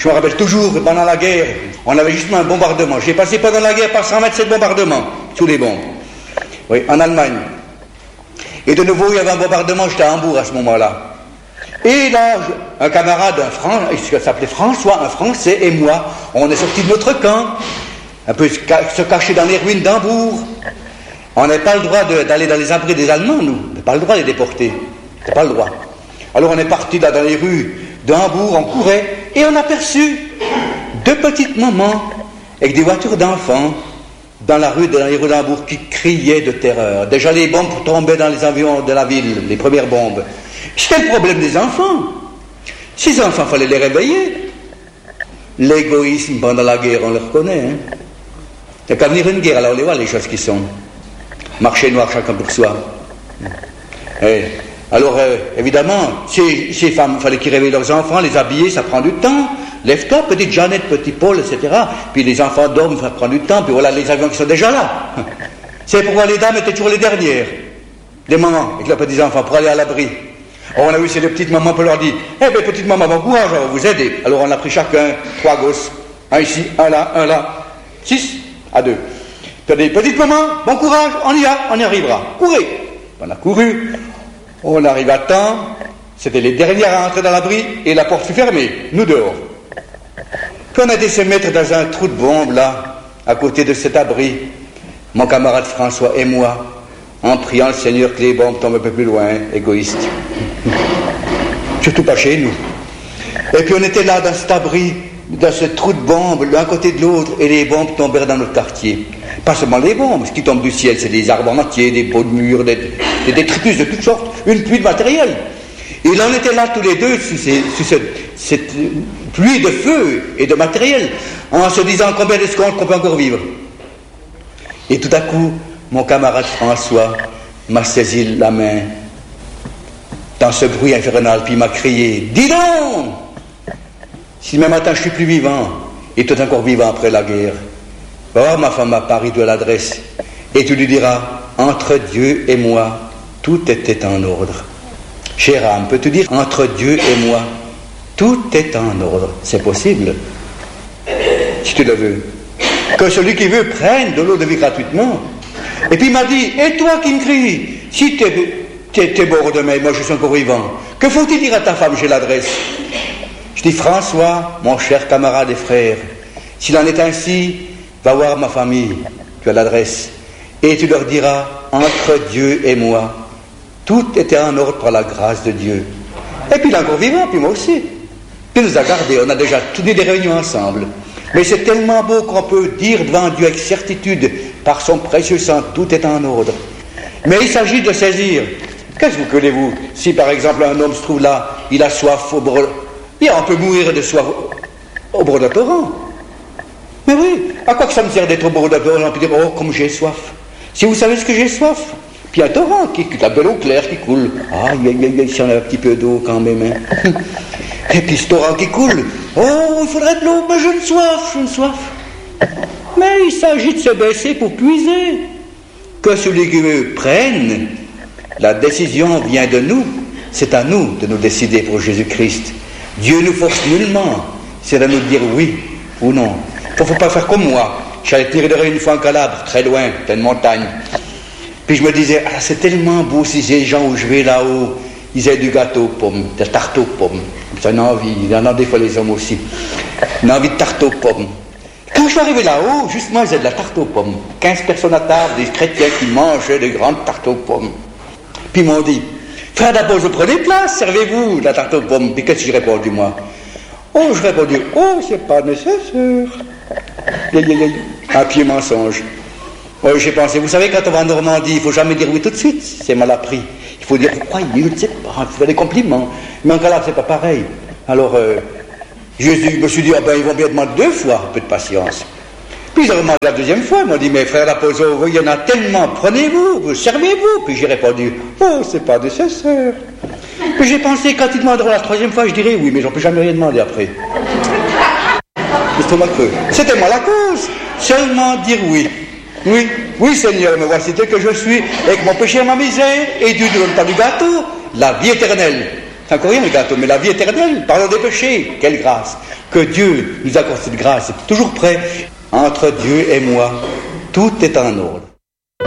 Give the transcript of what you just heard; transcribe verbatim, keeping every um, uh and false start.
Je me rappelle toujours que pendant la guerre, on avait justement un bombardement. J'ai passé pendant la guerre par cent vingt-sept bombardements, sous les bombes. Oui, en Allemagne. Et de nouveau, il y avait un bombardement, j'étais à Hambourg à ce moment-là. Et là, un camarade, un Fran, il s'appelait François, un Français, et moi, on est sortis de notre camp, un peu se cacher dans les ruines d'Hambourg. On n'avait pas le droit de, d'aller dans les abris des Allemands, nous. On n'avait pas le droit de les déporter. On n'avait pas le droit. Alors on est parti là dans les rues d'Hambourg, on courait, et on a aperçu deux petites mamans avec des voitures d'enfants dans la rue, dans les rues d'Hambourg, qui criaient de terreur. Déjà les bombes tombaient dans les avions de la ville, les premières bombes. C'était le problème des enfants. Ces enfants, il fallait les réveiller. L'égoïsme pendant la guerre, on le reconnaît. Hein. Il n'y a qu'à venir une guerre, alors on les voit les choses qui sont. Marché noir, chacun pour soi. Et, alors, euh, évidemment, ces, ces femmes, il fallait qu'ils réveillent leurs enfants, les habiller, ça prend du temps. Lève-toi, petite Jeannette, petit Paul, et cetera. Puis les enfants dorment, ça prend du temps. Puis voilà les avions qui sont déjà là. C'est pourquoi les dames étaient toujours les dernières. Les mamans, avec leurs petits-enfants, pour aller à l'abri. Alors on a vu ces deux petites mamans, pour leur dire, eh bien, petite maman, bon courage, on va vous aider. Alors on a pris chacun trois gosses. Un ici, un là, un là. Six à deux. Puis on a dit, petite maman, bon courage, on y va, on y arrivera. Courez. On a couru. On arrive à temps. C'était les dernières à entrer dans l'abri et la porte fut fermée. Nous dehors. Puis on a été se mettre dans un trou de bombe, là, à côté de cet abri, mon camarade François et moi, en priant le Seigneur que les bombes tombent un peu plus loin, égoïste. Surtout pas chez nous. Et puis on était là, dans cet abri, dans ce trou de bombes, l'un côté de l'autre, et les bombes tombèrent dans notre quartier. Pas seulement les bombes, ce qui tombe du ciel, c'est des arbres entiers, des pots de murs, des, des détritus de toutes sortes, une pluie de matériel. Et là, on était là tous les deux, sous, ces, sous cette, cette pluie de feu et de matériel, en se disant combien de secondes qu'on peut encore vivre. Et tout à coup, mon camarade François m'a saisi la main dans ce bruit infernal, puis il m'a crié « Dis donc ! Si demain matin je suis plus vivant, et tu es encore vivant après la guerre, va voir ma femme à Paris de l'adresse, et tu lui diras, entre Dieu et moi, tout était en ordre. Chère âme, peux-tu dire, entre Dieu et moi, tout est en ordre. C'est possible, si tu le veux. Que celui qui veut prenne de l'eau de vie gratuitement. Et puis il m'a dit, et toi qui me cries, si tu es mort demain, moi je suis encore vivant, que faut-il dire à ta femme, j'ai l'adresse? Je dis, François, mon cher camarade et frère, s'il en est ainsi, va voir ma famille, tu as l'adresse, et tu leur diras, entre Dieu et moi, tout était en ordre par la grâce de Dieu. Et puis il est encore vivant, puis moi aussi. Puis il nous a gardés, on a déjà tenu des réunions ensemble. Mais c'est tellement beau qu'on peut dire devant Dieu avec certitude, par son précieux sang, tout est en ordre. Mais il s'agit de saisir. Qu'est-ce que vous connaissez-vous? Si par exemple un homme se trouve là, il a soif au bord, bien on peut mourir de soif au bord d'un torrent. Mais oui, à quoi que ça me sert d'être au bord d'un torrent, on peut dire, oh, comme j'ai soif. Si vous savez ce que j'ai soif, puis un torrent, qui, qui a de l'eau claire qui coule. Ah, aïe, aïe, aïe, si on a un petit peu d'eau quand même. Hein. Et puis ce torrent qui coule. Oh, il faudrait de l'eau, mais j'ai une soif, j'ai une soif. Mais il s'agit de se baisser pour puiser. Que celui qui veut prenne, la décision vient de nous. C'est à nous de nous décider pour Jésus-Christ. Dieu nous force nullement. C'est à nous de dire oui ou non. Il ne faut pas faire comme moi. J'allais tirer une fois en Calabre, très loin, dans une montagne. Puis je me disais, ah, c'est tellement beau si ces gens où je vais là-haut, ils aient du gâteau aux pommes, de tarte aux pommes. C'est une envie, il y en a des fois les hommes aussi. Une envie de tarte aux pommes. Quand je suis arrivé là-haut, justement, ils avaient de la tarte aux pommes. quinze personnes à table, des chrétiens qui mangeaient des grandes tartes aux pommes. Puis ils m'ont dit, frère d'Apôtre, prenez place, servez-vous de la tarte aux pommes. Puis qu'est-ce que j'ai répondu, moi? Oh, je répondis, oh, c'est pas nécessaire. Un pied mensonge. Oh, j'ai pensé, vous savez, quand on va en Normandie, il ne faut jamais dire oui tout de suite, c'est mal appris. Il faut dire, vous croyez, je ne sais pas, il faut faire des compliments. Mais en Calabre, c'est pas pareil. Alors, euh, Jésus, je me suis dit, ah ben, ils vont bien demander deux fois, un peu de patience. Puis ils ont demandé la deuxième fois, ils m'ont dit, mais frère l'apôtre, il y en a tellement, prenez-vous, vous servez-vous. Puis j'ai répondu, oh, c'est pas nécessaire. Puis j'ai pensé, quand ils demanderont la troisième fois, je dirais oui, mais j'en peux jamais rien demander après. L'estomac creux. C'était moi la cause. Seulement dire oui. Oui, oui Seigneur, me voici tel que je suis, avec mon péché et ma misère, et Dieu ne donne pas du gâteau, la vie éternelle. c'est encore rien le gâteau, mais la vie éternelle, pardon des péchés, quelle grâce. Que Dieu nous accorde cette grâce, toujours prêt. Entre Dieu et moi, tout est en ordre.